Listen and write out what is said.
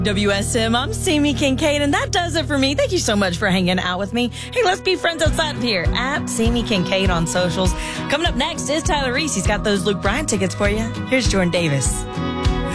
WSM, I'm Sammy Kincaid, and that does it for me. Thank you so much for hanging out with me. Hey, let's be friends outside of here at Sammy Kincaid on socials. Coming up next is Tyler Reese. He's got those Luke Bryan tickets for you. Here's Jordan Davis.